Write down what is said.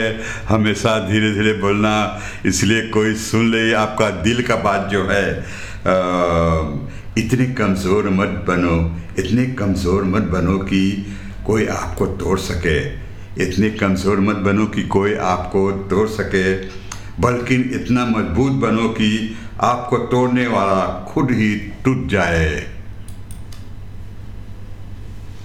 है हमेशा धीरे धीरे बोलना, इसलिए कोई सुन ले आपका दिल का बात जो है। इतने कमज़ोर मत बनो, इतने कमज़ोर मत बनो कि कोई आपको तोड़ सके, इतने कमज़ोर मत बनो कि कोई आपको तोड़ सके, बल्कि इतना मजबूत बनो कि आपको तोड़ने वाला खुद ही टूट जाए।